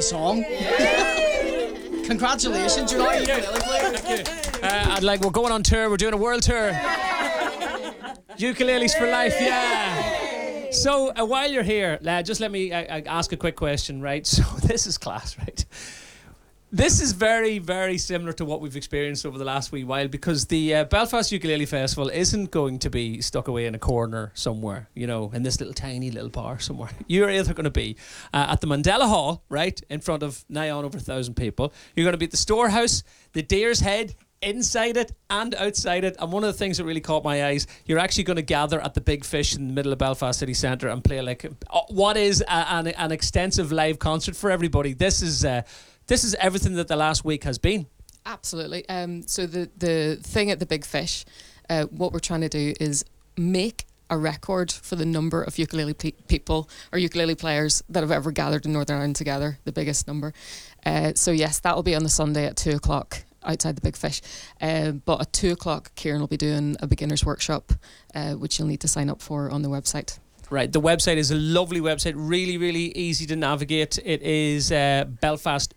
the song. Congratulations, you're not a ukulele player. I'd like, we're going on tour. We're doing a world tour. Ukuleles for life, yeah. So while you're here, just let me ask a quick question, right? So this is class, right? This is very, very similar to what we've experienced over the last wee while, because the Belfast Ukulele Festival isn't going to be stuck away in a corner somewhere, you know, in this little tiny little bar somewhere. You're either going to be at the Mandela Hall, right, in front of nigh on over 1,000 people. You're going to be at the Storehouse, the Deer's Head, inside it and outside it. And one of the things that really caught my eyes, you're actually going to gather at the Big Fish in the middle of Belfast City Centre and play like what is an extensive live concert for everybody. This is everything that the last week has been. Absolutely. So the thing at the Big Fish, what we're trying to do is make a record for the number of ukulele people or ukulele players that have ever gathered in Northern Ireland together, the biggest number. So yes, that will be on the Sunday at 2:00 outside the Big Fish. But at 2:00, Kieran will be doing a beginner's workshop, which you'll need to sign up for on the website. Right, the website is a lovely website, really, really easy to navigate. It is Belfast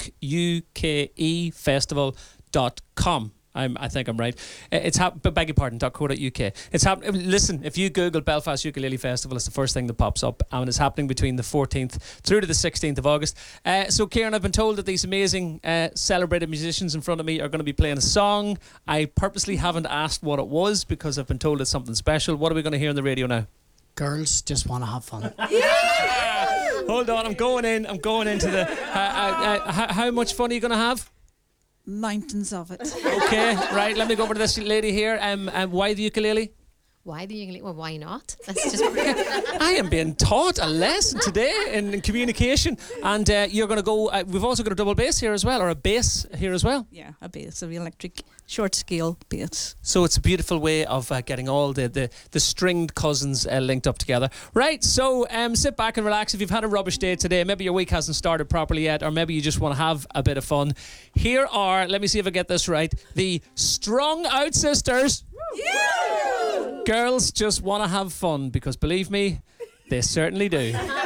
UKE Festival.com. I think I'm right. Beg your pardon, .co.uk. It's happening. Listen, if you Google Belfast Ukulele Festival, it's the first thing that pops up, and it's happening between the 14th through to the 16th of August. So, Kieran, I've been told that these amazing celebrated musicians in front of me are going to be playing a song. I purposely haven't asked what it was because I've been told it's something special. What are we going to hear on the radio now? Girls just want to have fun. Hold on, I'm going into the. How much fun are you going to have? Mountains of it. Okay, right. Let me go over to this lady here. Why the ukulele? Why the ukulele? Well, why not? That's just. I am being taught a lesson today in communication, and you're going to go. We've also got a double bass here as well, or a bass here as well. Yeah, a bass, a electric short scale bass. So it's a beautiful way of getting all the stringed cousins linked up together. Right. So sit back and relax. If you've had a rubbish day today, maybe your week hasn't started properly yet, or maybe you just want to have a bit of fun. Here are. Let me see if I get this right. The Strung Out Sisters. Yeah! Girls just want to have fun, because believe me, they certainly do.